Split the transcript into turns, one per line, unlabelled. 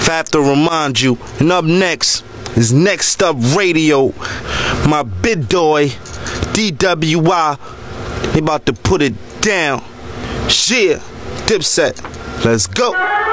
I have to remind you. And up next is Next Up Radio. My big boy, DWI. They about to put it down. Yeah, Dipset. Let's go.